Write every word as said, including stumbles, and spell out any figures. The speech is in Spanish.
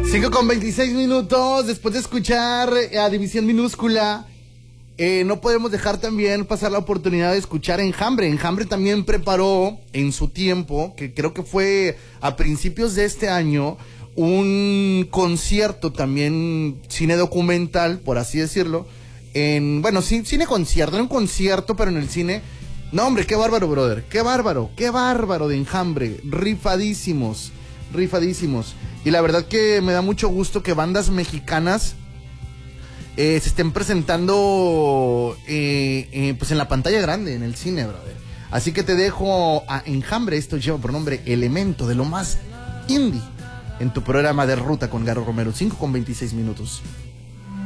cinco con veintiséis minutos, después de escuchar a División Minúscula, eh, no podemos dejar también pasar la oportunidad de escuchar Enjambre. Enjambre también preparó en su tiempo, que creo que fue a principios de este año, un concierto también, cine documental, por así decirlo, en, bueno, sí, cine concierto, era un concierto, pero en el cine. No, hombre, qué bárbaro, brother, qué bárbaro, qué bárbaro de Enjambre, rifadísimos, rifadísimos. Y la verdad que me da mucho gusto que bandas mexicanas eh, se estén presentando eh, eh, pues en la pantalla grande, en el cine, brother. Así que te dejo a Enjambre, esto lleva por nombre Elemento, de lo más indie, en tu programa de Ruta con Garo Romero, cinco con veintiséis minutos.